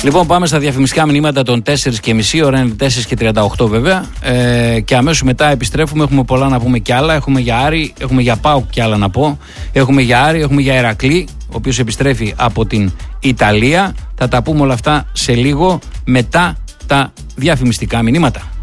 Λοιπόν, πάμε στα διαφημιστικά μηνύματα των 4:30, ώρα είναι 4:38 βέβαια. Και αμέσως μετά επιστρέφουμε. Έχουμε πολλά να πούμε κι άλλα. Έχουμε για Άρη, έχουμε για ΠΑΟΚ κι άλλα να πω. Έχουμε για Άρη, έχουμε για Ηρακλή, ο οποίος επιστρέφει από την Ιταλία. Θα τα πούμε όλα αυτά σε λίγο μετά τα διαφημιστικά μηνύματα.